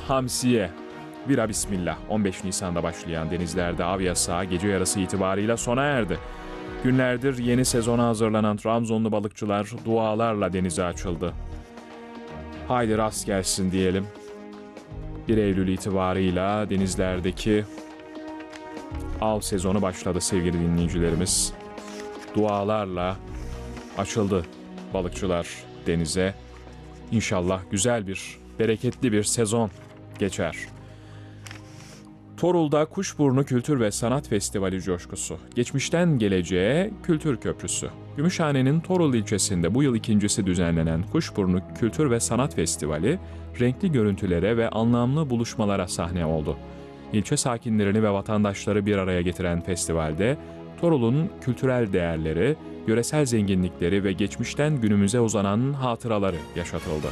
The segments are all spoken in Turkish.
hamsiye. Bira bismillah. 15 Nisan'da başlayan denizlerde av yasağı gece yarısı itibarıyla sona erdi. Günlerdir yeni sezona hazırlanan Trabzonlu balıkçılar dualarla denize açıldı. Haydi rast gelsin diyelim. 1 Eylül itibarıyla denizlerdeki av sezonu başladı sevgili dinleyicilerimiz. Dualarla açıldı balıkçılar denize. İnşallah güzel bir, bereketli bir sezon geçer. Torul'da Kuşburnu Kültür ve Sanat Festivali coşkusu. Geçmişten geleceğe kültür köprüsü. Gümüşhane'nin Torul ilçesinde bu yıl ikincisi düzenlenen Kuşburnu Kültür ve Sanat Festivali, renkli görüntülere ve anlamlı buluşmalara sahne oldu. İlçe sakinlerini ve vatandaşları bir araya getiren festivalde, Torul'un kültürel değerleri, yöresel zenginlikleri ve geçmişten günümüze uzanan hatıraları yaşatıldı.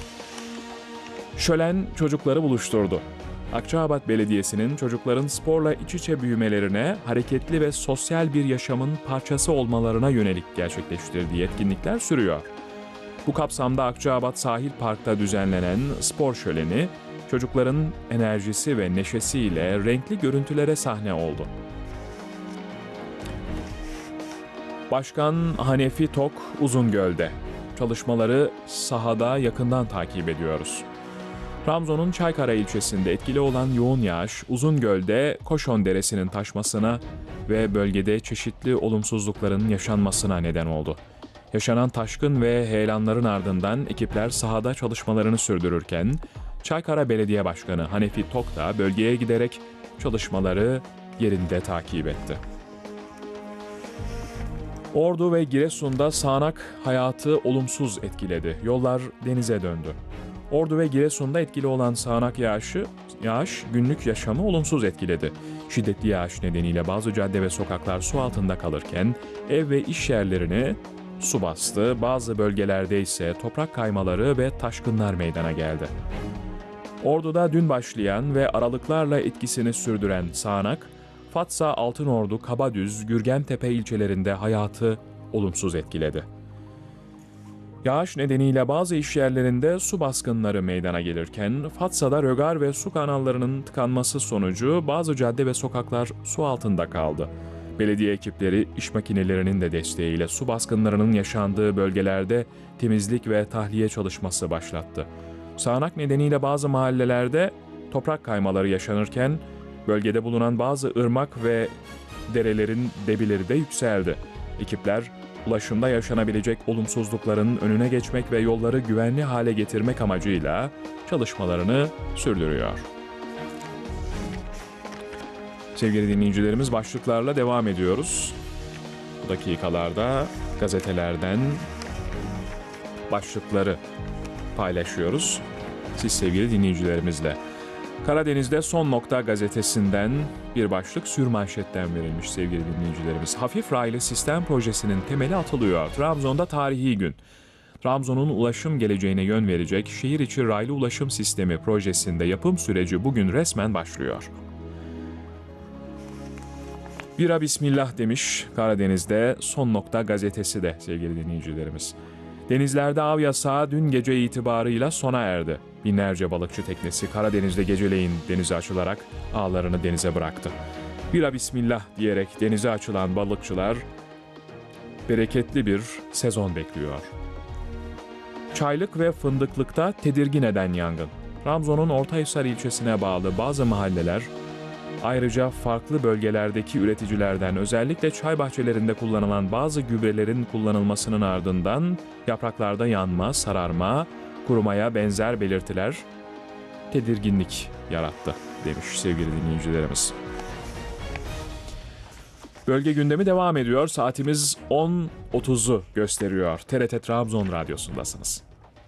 Şölen çocukları buluşturdu. Akçaabat Belediyesi'nin çocukların sporla iç içe büyümelerine, hareketli ve sosyal bir yaşamın parçası olmalarına yönelik gerçekleştirdiği etkinlikler sürüyor. Bu kapsamda Akçaabat Sahil Park'ta düzenlenen spor şöleni, çocukların enerjisi ve neşesiyle renkli görüntülere sahne oldu. Başkan Hanefi Tok Uzungöl'de. Çalışmaları sahada yakından takip ediyoruz. Trabzon'un Çaykara ilçesinde etkili olan yoğun yağış, Uzungöl'de Koşon Deresi'nin taşmasına ve bölgede çeşitli olumsuzlukların yaşanmasına neden oldu. Yaşanan taşkın ve heyelanların ardından ekipler sahada çalışmalarını sürdürürken, Çaykara Belediye Başkanı Hanefi Tok da bölgeye giderek çalışmaları yerinde takip etti. Ordu ve Giresun'da sağanak hayatı olumsuz etkiledi. Yollar denize döndü. Ordu ve Giresun'da etkili olan sağanak yağış günlük yaşamı olumsuz etkiledi. Şiddetli yağış nedeniyle bazı cadde ve sokaklar su altında kalırken ev ve iş yerlerini su bastı. Bazı bölgelerde ise toprak kaymaları ve taşkınlar meydana geldi. Ordu'da dün başlayan ve aralıklarla etkisini sürdüren sağanak, Fatsa, Altınordu, Kabadüz, Gürgentepe ilçelerinde hayatı olumsuz etkiledi. Yağış nedeniyle bazı işyerlerinde su baskınları meydana gelirken, Fatsa'da rögar ve su kanallarının tıkanması sonucu bazı cadde ve sokaklar su altında kaldı. Belediye ekipleri iş makinelerinin de desteğiyle su baskınlarının yaşandığı bölgelerde temizlik ve tahliye çalışması başlattı. Sağanak nedeniyle bazı mahallelerde toprak kaymaları yaşanırken, bölgede bulunan bazı ırmak ve derelerin debileri de yükseldi. Ekipler, ulaşımda yaşanabilecek olumsuzlukların önüne geçmek ve yolları güvenli hale getirmek amacıyla çalışmalarını sürdürüyor. Sevgili dinleyicilerimiz, başlıklarla devam ediyoruz. Bu dakikalarda gazetelerden başlıkları paylaşıyoruz siz sevgili dinleyicilerimizle. Karadeniz'de Son Nokta gazetesinden bir başlık sürmanşetten verilmiş sevgili dinleyicilerimiz. Hafif raylı sistem projesinin temeli atılıyor. Trabzon'da tarihi gün. Trabzon'un ulaşım geleceğine yön verecek şehir içi raylı ulaşım sistemi projesinde yapım süreci bugün resmen başlıyor. Bira bismillah demiş Karadeniz'de Son Nokta gazetesi de sevgili dinleyicilerimiz. Denizlerde av yasağı dün gece itibarıyla sona erdi. Binlerce balıkçı teknesi Karadeniz'de geceleyin denize açılarak ağlarını denize bıraktı. Bira bismillah diyerek denize açılan balıkçılar bereketli bir sezon bekliyor. Çaylık ve Fındıklık'ta tedirgin eden yangın. Trabzon'un Ortahisar ilçesine bağlı bazı mahalleler, ayrıca farklı bölgelerdeki üreticilerden özellikle çay bahçelerinde kullanılan bazı gübrelerin kullanılmasının ardından yapraklarda yanma, sararma, kurumaya benzer belirtiler tedirginlik yarattı demiş sevgili dinleyicilerimiz. Bölge gündemi devam ediyor. Saatimiz 10.30'u gösteriyor. TRT Trabzon Radyosu'ndasınız.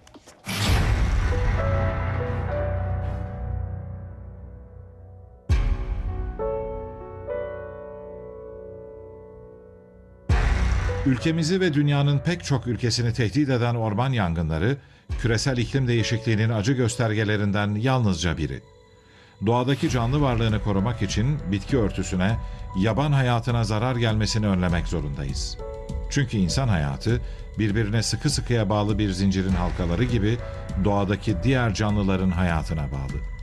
Ülkemizi ve dünyanın pek çok ülkesini tehdit eden orman yangınları, küresel iklim değişikliğinin acı göstergelerinden yalnızca biri. Doğadaki canlı varlığını korumak için bitki örtüsüne, yaban hayatına zarar gelmesini önlemek zorundayız. Çünkü insan hayatı, birbirine sıkı sıkıya bağlı bir zincirin halkaları gibi doğadaki diğer canlıların hayatına bağlı.